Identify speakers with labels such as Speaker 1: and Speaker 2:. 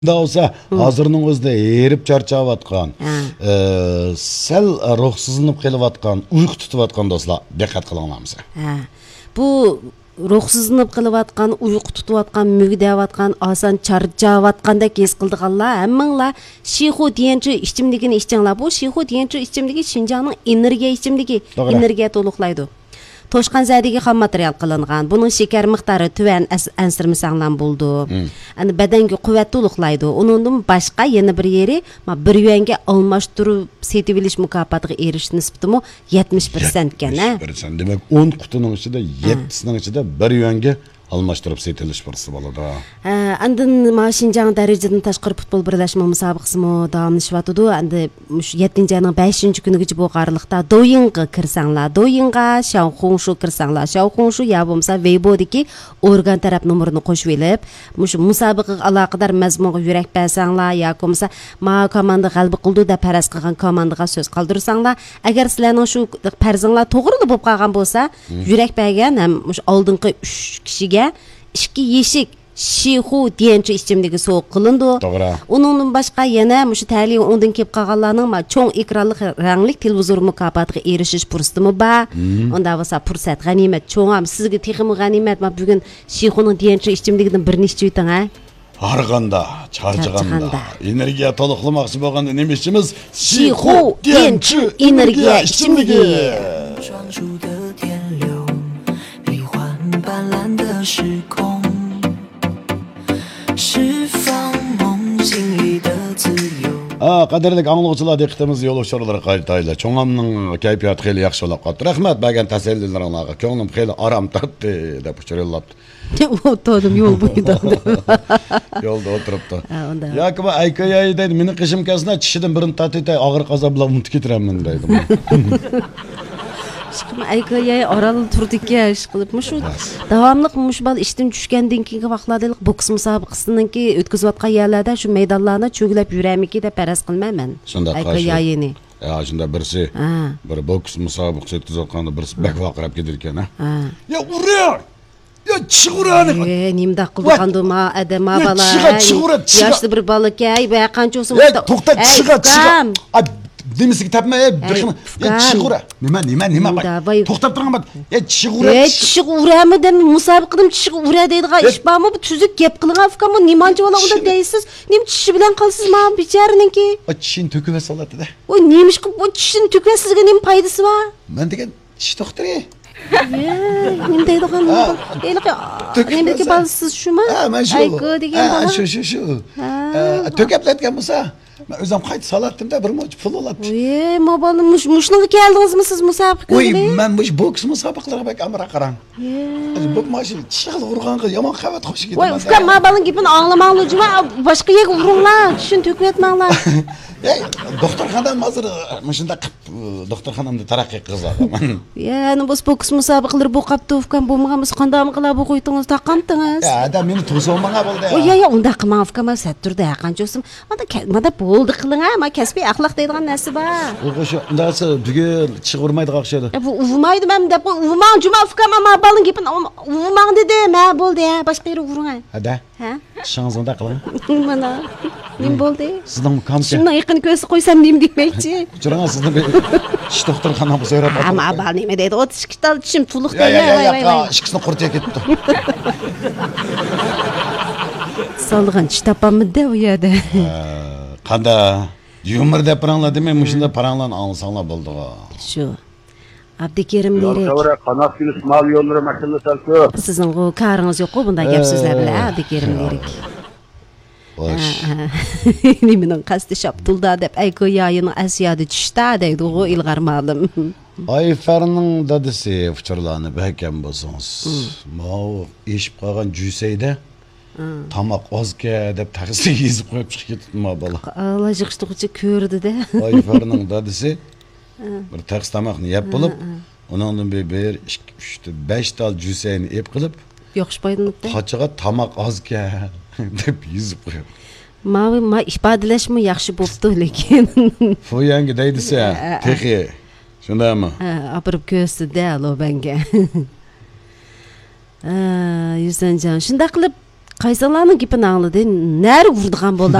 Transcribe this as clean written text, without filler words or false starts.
Speaker 1: Da olsa hazırının özde erip çarçavatkan, sel ruhsuzlanıp kelyapatkan, uyku tutuyatkan dostlar dikkat kılыңlarmız.
Speaker 2: Bu ruhsuzlanıp kelyapatkan, uyku tutuyatkan, mügdeyapatkan, asan çarçavatkandak his kıldıqanlar hammanglar Shihu deyençi içimligini içcеңlar. Bu Shihu deyençi içimligi Şinjanның energiya içimligi, energiya toluqlaydı. Toşqan zədigi xam material qılınğan. Bunun şeker miqdarı tüvən ənsirmisənglan buldu. Yani bədəngi qüvvət toluqlaydı. Onundan başqa yeni bir yeri bir yuenge almaştırıb setiliş mükafatına eriş nisbətimi 70% ekan.
Speaker 1: 70%. Demek 10 qutunun içinde 7'sinin içinde bir yuenge almaştırıp setiliş fırsatı boladı.
Speaker 2: Andın Şinjan dereceden taşqır futbol birleşme müsabaqasımı davamlaşıvatıdı. Andı 7. ayının 5. günügücü bu qarılıqda Doyinga kirsanlar. Doyinga Xiaohongshu kirsanlar. Xiaohongshu ya bo'lmasa Weibo'dagi organ taraf numarini qo'shib elib, mush musobaqaga aloqador mazmunga yurak bersanglar yoki bo'lmasa ma komanda g'alaba qildi deb faraz qilgan komandaga so'z qoldirsanglar, agar sizlarning shu farzinglar to'g'ri bo'lib qolgan bo'lsa, yurak bergan ham mush oldingi 3 kishiga 2 yeshik Shihu deyençi içimdagi soğuk qılındı.
Speaker 1: Doğru.
Speaker 2: Onun başqa yana mush ta'lim ondan kelib qolganlarning cho'ng ekranli rangli televizor mukofatiga erishish fursatimi bor. Onda bo'lsa fursat g'animat cho'ngam sizga texmi g'animat ma bugun Shihuning deyençi içimligidan bir nechta yuting ha.
Speaker 1: Harganda, charchaganda, energiya to'liqlamoqchi bo'lganda nima ishimiz?
Speaker 2: Shihu deyençi energiya içimligi. 释放梦境里的自由
Speaker 1: Qadrli anglag'uchilar diqqatimiz yo'lovchilarga qaytayli. Cho'ngamning kayfiyati xeyli yaxshi bo'lib qoldi. Rahmat bergan tasallilaringizga. Ko'nglim xeyli orom topdi deb uchirilibdi.
Speaker 2: O'tirdim yo'l bo'yida.
Speaker 1: Yo'lda o'tiribdi. Yoki bu aykayay deydi, meni qishim kasna tishidan birini tatitay og'ir qazo bilan unutib ketiraman deydi.
Speaker 2: Şıqım aykayay oral turdikka ish qilib shu davomliq mushbal ishdan tushgandan keyingi vaqtlarda boks musobaqasiningki o'tkazayotgan yerlarda shu maydonlarni cho'gilab yuramiki deb faraz qilmayman.
Speaker 1: Shunda
Speaker 2: aykayayini.
Speaker 1: Shunda birsi bir boks musobaqasi o'tkazayotganda birsi bakvaqirab ketar ekan, ha. Ya ura! Ya chiqurani.
Speaker 2: Nimda qilganda ma adama bala. Yoshli bir bolakay va qancha o'sim.
Speaker 1: To'xta, chiqa. Demisiga tapma, chiqura. Nima bak. To'xtab turgan bat. Chiqura.
Speaker 2: Chiqurami dem musobaqadan chiqura deydigan ish bormi? Bu tuzuk gap qilgan fikam nimanchi bola unda deysiz. Nim tishi bilan qolsiz ma bicharaninki.
Speaker 1: Tishin to'kib soladi-da.
Speaker 2: Voy nemish qilib bu tishin to'kib sizga nim foydasi bor?
Speaker 1: Men degan tish doktori.
Speaker 2: Nim deydigan. Nimdagi balsiz shumi? Ayko degan bola.
Speaker 1: Shu. To'kablatgan bo'lsa ben özüm kayıt salattım da bir maç pul olattı.
Speaker 2: Ma bana muşnuğu geldiniz mi siz musabık?
Speaker 1: Ben bu boks musabıklara bak amra karan. Bu maçı çıkıl vurgan yaman kavat hoş gidiyor.
Speaker 2: Ufka ma bana gibi ağlamalı cuma başka yer vururlar. Düşün tökmetmezler.
Speaker 1: Doktorxonam hozir mashunda doktorxonamda taraqqiy qilib
Speaker 2: yani bu boks musabaqalari bu qapti ufkan bo'lmagan biz qanday qilib bu qo'ydingiz taqamdingiz
Speaker 1: adam meni to'solmagan bo'ldi
Speaker 2: ya unda qilmang ufkan ma satturda qanchasım mana bo'ldi qiling ha ma kasbiy axloq deydigan narsa bor
Speaker 1: o'sha undasi tugul chiqirmaydi o'xshaydi
Speaker 2: bu uvmaydi men deb uvmang juma ufkan ma balin gapini uvmang dedi ma bo'ldi ya boshqa yerga uring ha tishingizni unda qiling mana nim bo'ldi
Speaker 1: sizning kamcha
Speaker 2: shundan yaqin ko'z qo'ysam nim demoqchi
Speaker 1: Jurang sizni tish doktorxonamga so'rab
Speaker 2: ama bal nima deydi o tishkital tishim to'liq
Speaker 1: ishkisini qurtib ketdi
Speaker 2: solg'in tish topamidi u yerda
Speaker 1: qanda yumir deb paranglar demay mushunda paranglarni olsanglar bo'ldi
Speaker 2: shu Abdikerim Lirik.
Speaker 3: Sonra kanat günü mal yolları maşallah salkı.
Speaker 2: Sizin o karınız yok mu bunda gap sözler bilen Abdikerim Lirik.
Speaker 1: Boş.
Speaker 2: Nimenin qasdi şaptılda deb ayko yayını Asiyada düştü deydi o ilgar malum.
Speaker 1: Ayfer'nin dadisi uçurlarını behkem bolsanız. Mao işip qalgan Cüseyde tamak ozga deb tag'isi yezib qo'yib chiqib ketdi ma bola.
Speaker 2: Allah yig'ishtiqchi ko'rdi de.
Speaker 1: Ayfer'nin dadisi bir taqs tamoqni yeb bo'lib, uningdan bir 5 tal Cüseyni ep qilib,
Speaker 2: yo'qishpaydinda.
Speaker 1: Qochiga tamoq ozga deb yezib qo'yib.
Speaker 2: Ma ifodalashmi yaxshi bo'pti lekin.
Speaker 1: Bu yangi deydisa, texi. Shundaymi?
Speaker 2: Apirib ko'rsatdi alo banga. Yusanjon, shunda qilib Qaysalarning gapini angladi? Nari vurdigan bo'ldi